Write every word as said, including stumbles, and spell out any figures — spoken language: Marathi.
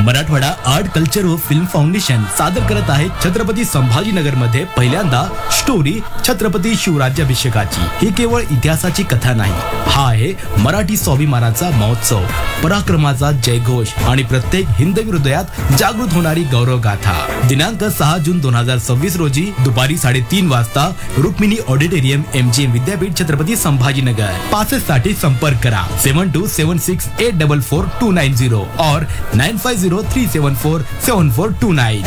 मराठवाडा आर्ट कल्चर व फिल्म फाउंडेशन सादर करत आहे छत्रपती संभाजीनगर मध्ये पहिल्यांदा स्टोरी छत्रपती शिवराज्याभिषेकाची। ही केवळ इतिहासाची कथा नाही, हा आहे मराठी स्वाभिमानाचा महोत्सव, पराक्रमाचा जयघोष आणि प्रत्येक हिंदवी हृदयात जागृत होणारी गौरव गाथा। दिनांक सहा जून दोन हजार सव्वीस रोजी दुपारी साडेतीन वाजता रुक्मिणी ऑडिटोरियम एमजीएम विद्यापीठ छत्रपती संभाजीनगर। पासेस साठी संपर्क करा सेवन to seven six eight double four to nine Ziro और nine five Ziro three seven four seven four to nine.